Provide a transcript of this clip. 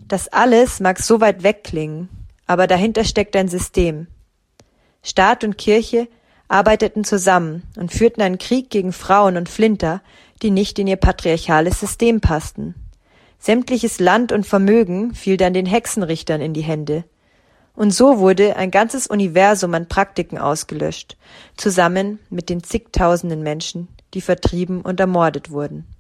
Das alles mag so weit weg klingen, aber dahinter steckt ein System. Staat und Kirche arbeiteten zusammen und führten einen Krieg gegen Frauen und Flinter, die nicht in ihr patriarchales System passten. Sämtliches Land und Vermögen fiel dann den Hexenrichtern in die Hände. Und so wurde ein ganzes Universum an Praktiken ausgelöscht, zusammen mit den zigtausenden Menschen, die vertrieben und ermordet wurden.